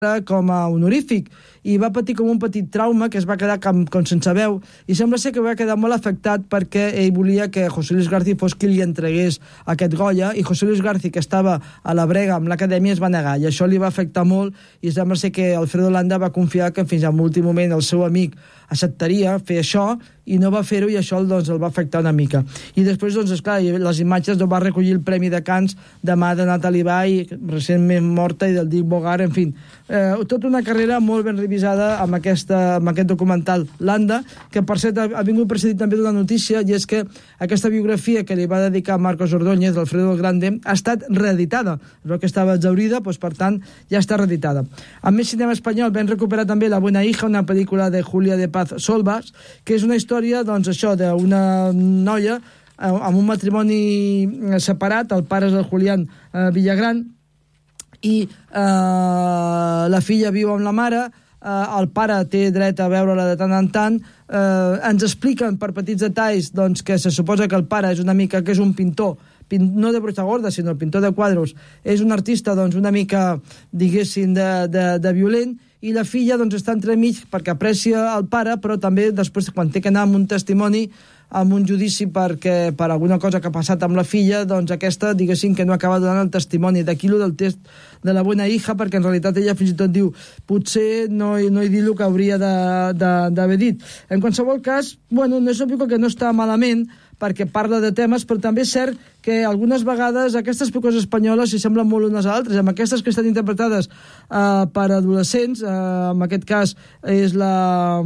com a honorífic i va patir com un petit trauma que es va quedar com sense veu i sembla ser que va quedar molt afectat perquè ell volia que José Luis García fos qui li entregués aquest Goya i José Luis García, que estava a la brega amb l'acadèmia, es va negar i això li va afectar molt i sembla ser que Alfredo Landa va confiar que fins a l'últim moment el seu amic acceptaria fer això i no va fer-ho i això doncs, el va afectar una mica. I després, doncs, esclar, les imatges va recollir el Premi de Cannes de mà de Natalie Baye, recentment morta, i del Dick Bogart, en fi. Tota una carrera molt ben revisada amb aquest documental Landa, que per cert ha vingut precedit també d'una notícia, i és que aquesta biografia que li va dedicar Marcos Ordóñez, d'Alfredo el Grande, ha estat reeditada. Es veu que estava exhaurida, doncs, per tant, ja està reeditada. A més cinema espanyol vam recuperar també La buena hija, una pel·lícula de Julia de Paz Solvas, que és una història, doncs, això, d'una noia amb un matrimoni separat, el pare és el Julián Villagrán, i la filla viu amb la mare, el pare té dret a veure-la de tant en tant, ens expliquen per petits detalls doncs, que se suposa que el pare és una mica que és un pintor, no de brocha gorda, sinó el pintor de quadros, és un artista doncs, una mica, diguéssim, de violent, i la filla doncs, està entremig perquè aprecia el pare, però també després, quan té que anar amb un testimoni, amb un judici per alguna cosa que ha passat amb la filla, doncs aquesta, diguéssim, que no acaba donant el testimoni. D'aquí lo del test de la buena hija, perquè en realitat ella fins i tot diu potser no he dit el que hauria d'haver dit. En qualsevol cas, bueno, no és obvi que no està malament, perquè parla de temes, però també és cert que algunes vegades aquestes pel·lícules espanyoles s'hi semblen molt unes a altres, amb aquestes que estan interpretades per adolescents, en aquest cas és la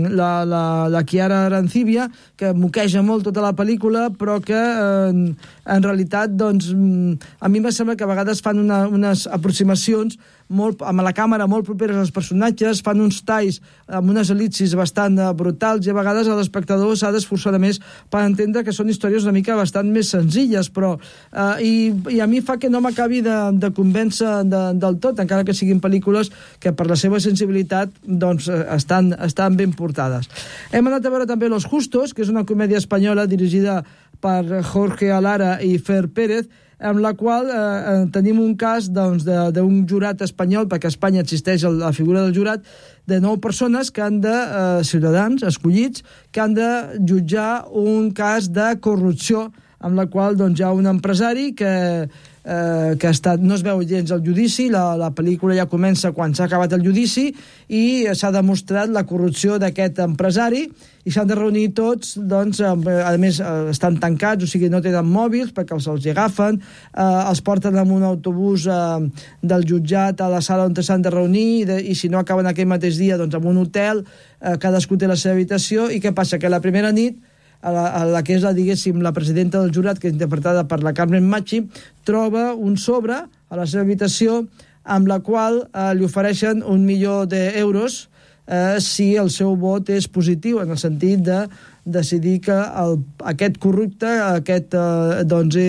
Chiara Arancibia, que moqueja molt tota la pel·lícula, però que en realitat doncs, a mi em sembla que a vegades fan unes aproximacions amb la càmera molt properes als personatges, fan uns talls amb unes elipsis bastant brutals i a vegades l'espectador s'ha d'esforçar de més per entendre que són històries una mica bastant més senzilles, però i a mi fa que no m'acabi de convèncer del tot, encara que siguin pel·lícules que per la seva sensibilitat doncs, estan ben portades. Hem anat a veure també Los Justos, que és una comèdia espanyola dirigida per Jorge Alara i Fer Pérez, amb la qual tenim un cas doncs, d'un jurat espanyol, perquè a Espanya existeix la figura del jurat, de 9 persones que han de, ciutadans escollits, que han de jutjar un cas de corrupció, amb la qual doncs, hi ha un empresari que no es veu gens el judici, la pel·lícula ja comença quan s'ha acabat el judici i s'ha demostrat la corrupció d'aquest empresari i s'han de reunir tots, doncs, a més estan tancats, o sigui, no tenen mòbils perquè se'ls agafen, els porten amb un autobús del jutjat a la sala on s'han de reunir i si no acaben aquell mateix dia, doncs en un hotel, cadascú té la seva habitació i què passa? Que la primera nit la que és, diguéssim, la presidenta del jurat, que és interpretada per la Carmen Machi, troba un sobre a la seva habitació amb la qual li ofereixen 1 milió d'euros si el seu vot és positiu, en el sentit de decidir que aquest corrupte doncs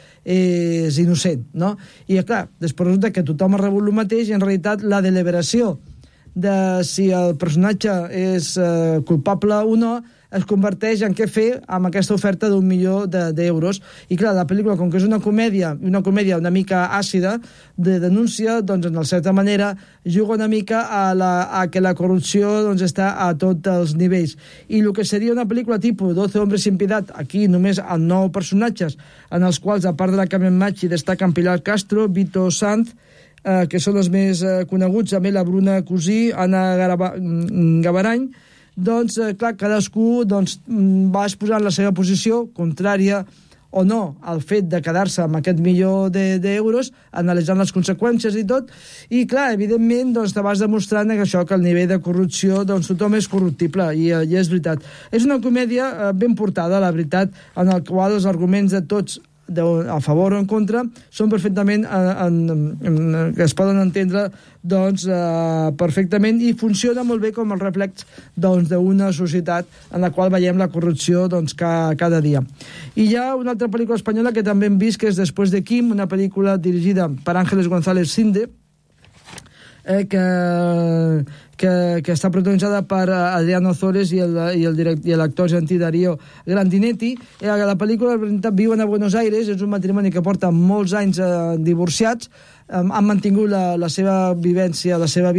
és innocent, no? I clar, després resulta que tothom ha rebut el mateix i en realitat la deliberació de si el personatge és culpable o no es converteix en què fer amb aquesta oferta d'1 milió d'euros. I clar, la pel·lícula, com que és una comèdia una mica àcida, de denúncia, doncs, en certa manera, juga una mica a que la corrupció doncs, està a tots els nivells. I el que seria una pel·lícula tipus 12 hombres sin piedad, aquí només amb 9 personatges, en els quals, a part de la Carmen Machi, destaquen Pilar Castro, Vito Sanz, que són els més coneguts, també la Bruna Cusí, Anna Gavarany, doncs, clar, cadascú va exposant la seva posició, contrària o no al fet de quedar-se amb aquest milió d'euros, analitzant les conseqüències i tot, i clar, evidentment, doncs, te vas demostrant que això, que el nivell de corrupció, doncs, tothom és corruptible, i és veritat. És una comèdia ben portada, la veritat, en el qual els arguments de tots a favor o en contra són perfectament que es poden entendre doncs perfectament i funciona molt bé com el reflex doncs d'una societat en la qual veiem la corrupció doncs cada dia. I hi ha una altra pel·lícula espanyola que també hem vist, que és Después de Kim, una pel·lícula dirigida per Ángeles González Sinde, que està protagonitzada per Adriano Ozores i l'actor argentí Darío Grandinetti. La pel·lícula viuen a Buenos Aires, és un matrimoni que porta molts anys divorciats, han mantingut la seva vivència, la seva